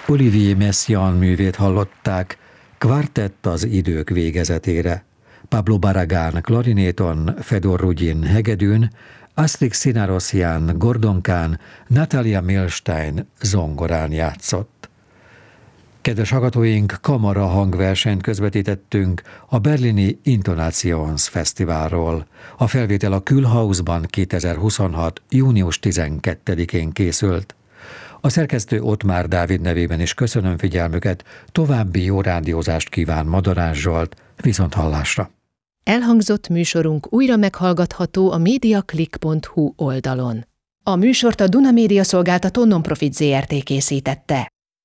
Olivier Messiaen művét hallották, Kvartett az idők végezetére. Pablo Barragán klarinéton, Fedor Rudin hegedűn, Astrid Sinarosyan gordonkán, Natalia Milstein zongorán játszott. Kedves hallgatóink, kamara hangversenyt közvetítettünk a berlini Intonations Fesztiválról. A felvétel a Kühlhausban 2026. június 12-én készült. A szerkesztő Ottmár Dávid nevében is köszönöm figyelmüket, további jó rádiózást kíván Madarás Zsolt, viszonthallásra. Elhangzott műsorunk újra meghallgatható a mediaclick.hu oldalon. A műsort a Duna Média Szolgáltató Nonprofit Zrt. Készítette.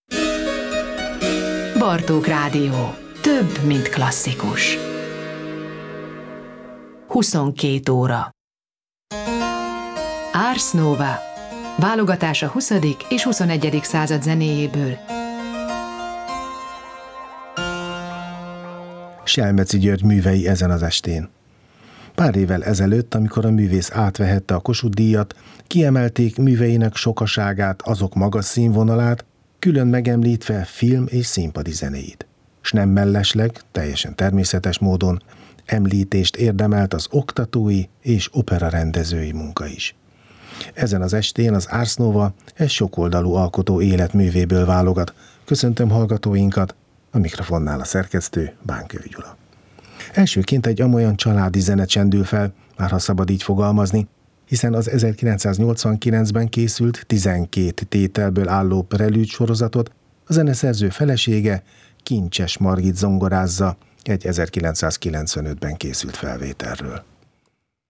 Bartók Rádió. Több, mint klasszikus. 22 óra. Ars Nova. Válogatás a 20. és 21. század zenéjéből. Selmeczi György művei ezen az estén. Pár évvel ezelőtt, amikor a művész átvehette a Kossuth-díjat, kiemelték műveinek sokaságát, azok magas színvonalát, külön megemlítve film és színpadi zenéit. S nem mellesleg, teljesen természetes módon említést érdemelt az oktatói és opera rendezői munka is. Ezen az estén az Ars Nova egy sokoldalú alkotó életművéből válogat. Köszöntöm hallgatóinkat, a mikrofonnál a szerkesztő Bánkövy Gyula. Elsőként egy amolyan családi zene csendül fel, már ha szabad így fogalmazni, hiszen az 1989-ben készült 12 tételből álló Prelúd sorozatot a zeneszerző felesége, Kincses Margit zongorázza egy 1995-ben készült felvételről.